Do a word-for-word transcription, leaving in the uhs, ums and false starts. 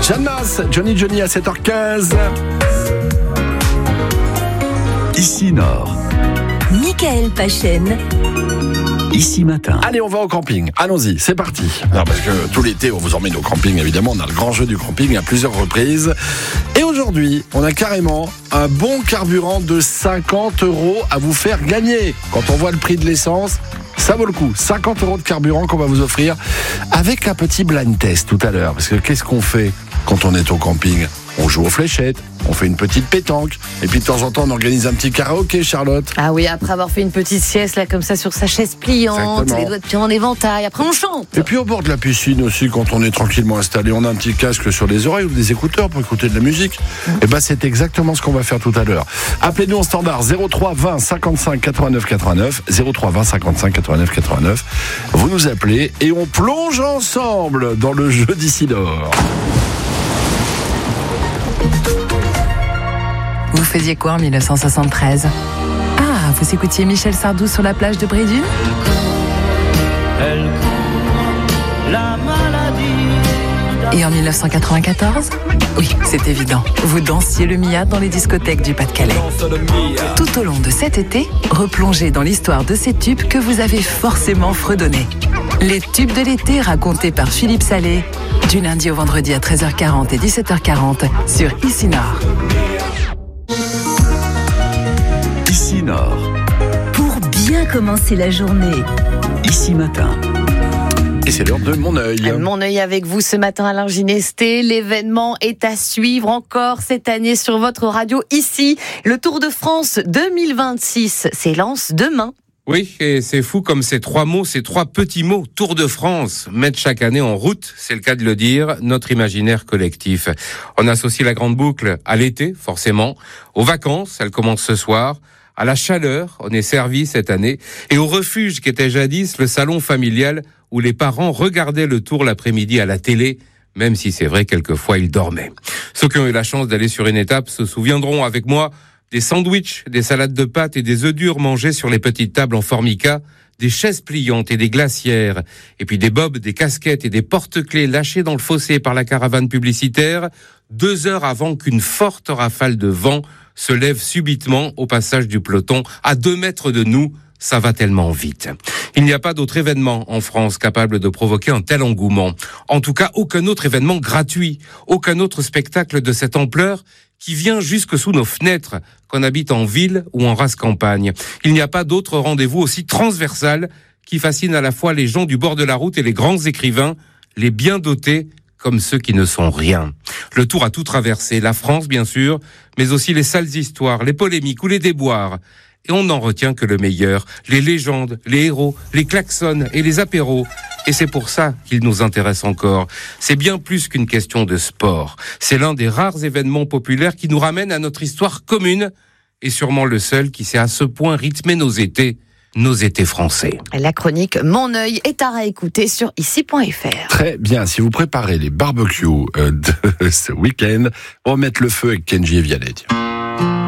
Jeanne Masse, Johnny Johnny à sept heures quinze. Ici Nord. Michael Pachen. Ici Matin. Allez, on va au camping. Allons-y, c'est parti. Non, parce que tout l'été, on vous emmène au camping, évidemment. On a le grand jeu du camping à plusieurs reprises. Et aujourd'hui, on a carrément un bon carburant de cinquante euros à vous faire gagner. Quand on voit le prix de l'essence, ça vaut le coup. cinquante euros de carburant qu'on va vous offrir avec un petit blind test tout à l'heure. Parce que qu'est-ce qu'on fait quand on est au camping ? On joue aux fléchettes, on fait une petite pétanque, et puis de temps en temps on organise un petit karaoké, Charlotte. Ah oui, après avoir fait une petite sieste là comme ça sur sa chaise pliante, Exactement. les doigts de pied en éventail, après on chante. Et puis au bord de la piscine aussi, quand on est tranquillement installé, on a un petit casque sur les oreilles ou des écouteurs pour écouter de la musique. Mmh. Et ben c'est exactement ce qu'on va faire tout à l'heure. Appelez-nous au standard zéro trois vingt cinquante-cinq quatre-vingt-neuf quatre-vingt-neuf, zéro trois vingt cinquante-cinq quatre-vingt-neuf quatre-vingt-neuf. Vous nous appelez et on plonge ensemble dans le jeu d'Ici Nord. Vous faisiez quoi en mille neuf cent soixante-treize ? Ah, vous écoutiez Michel Sardou sur la plage de Brédune ? Elle court la maladie. Et en mille neuf cent quatre-vingt-quatorze ? Oui, c'est évident. Vous dansiez le Mia dans les discothèques du Pas-de-Calais. Tout au long de cet été, replongez dans l'histoire de ces tubes que vous avez forcément fredonnés. Les tubes de l'été racontés par Philippe Salé, du lundi au vendredi à treize heures quarante et dix-sept heures quarante sur Ici Nord. Ici Nord. Pour bien commencer la journée. Ici Matin. Et c'est l'heure de Mon œil. Mon œil avec vous ce matin, Alain Ginesté. L'événement est à suivre encore cette année sur votre radio ici. Le Tour de France deux mille vingt-six s'élance demain. Oui, et c'est fou comme ces trois mots, ces trois petits mots, Tour de France, mettent chaque année en route, c'est le cas de le dire, notre imaginaire collectif. On associe la grande boucle à l'été, forcément, aux vacances, elles commencent ce soir, à la chaleur, on est servi cette année, et au refuge qui était jadis le salon familial où les parents regardaient le Tour l'après-midi à la télé, même si c'est vrai quelquefois ils dormaient. Ceux qui ont eu la chance d'aller sur une étape se souviendront avec moi des sandwichs, des salades de pâtes et des œufs durs mangés sur les petites tables en formica, des chaises pliantes et des glacières, et puis des bobs, des casquettes et des porte-clés lâchés dans le fossé par la caravane publicitaire, deux heures avant qu'une forte rafale de vent se lève subitement au passage du peloton à deux mètres de nous. Ça va tellement vite. Il n'y a pas d'autre événement en France capable de provoquer un tel engouement. En tout cas, aucun autre événement gratuit, aucun autre spectacle de cette ampleur qui vient jusque sous nos fenêtres, qu'on habite en ville ou en race campagne. Il n'y a pas d'autre rendez-vous aussi transversal qui fascine à la fois les gens du bord de la route et les grands écrivains, les bien dotés comme ceux qui ne sont rien. Le Tour a tout traversé, la France bien sûr, mais aussi les sales histoires, les polémiques ou les déboires. Et on n'en retient que le meilleur, les légendes, les héros, les klaxons et les apéros. Et c'est pour ça qu'il nous intéresse encore. C'est bien plus qu'une question de sport. C'est l'un des rares événements populaires qui nous ramène à notre histoire commune et sûrement le seul qui sait à ce point rythmer nos étés, nos étés français. La chronique Mon œil est à réécouter sur ici point f r. Très bien, si vous préparez les barbecues de ce week-end, on va mettre le feu avec Kenji et Vianney.